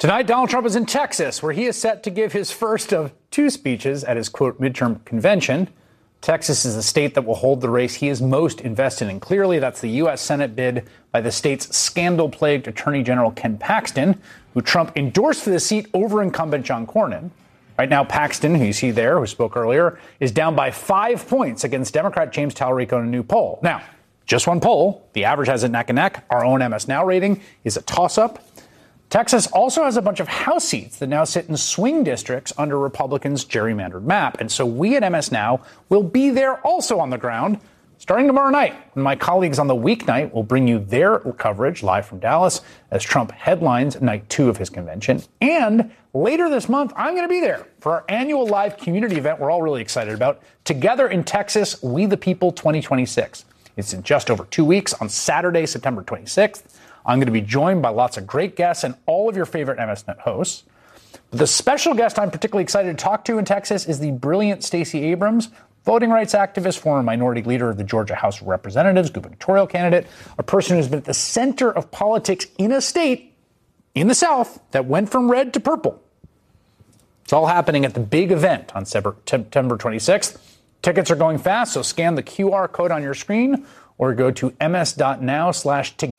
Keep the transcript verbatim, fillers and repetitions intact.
Tonight, Donald Trump is in Texas, where he is set to give his first of two speeches at his, quote, midterm convention. Texas is the state that will hold the race he is most invested in. Clearly, that's the U S. Senate bid by the state's scandal-plagued Attorney General Ken Paxton, who Trump endorsed for the seat over incumbent John Cornyn. Right now, Paxton, who you see there, who spoke earlier, is down by five points against Democrat James Talarico in a new poll. Now, just one poll. The average has it neck and neck. Our own M S Now rating is a toss-up. Texas also has a bunch of House seats that now sit in swing districts under Republicans' gerrymandered map. And so we at M S Now will be there also on the ground starting tomorrow night. And my colleagues on the weeknight will bring you their coverage live from Dallas as Trump headlines night two of his convention. And later this month, I'm going to be there for our annual live community event we're all really excited about. Together in Texas, We the People twenty twenty-six. It's in just over two weeks on Saturday, September twenty-sixth. I'm going to be joined by lots of great guests and all of your favorite M S Net hosts. But the special guest I'm particularly excited to talk to in Texas is the brilliant Stacey Abrams, voting rights activist, former minority leader of the Georgia House of Representatives, gubernatorial candidate, a person who's been at the center of politics in a state in the South that went from red to purple. It's all happening at the big event on September twenty-sixth. Tickets are going fast, so scan the Q R code on your screen or go to ms.now slash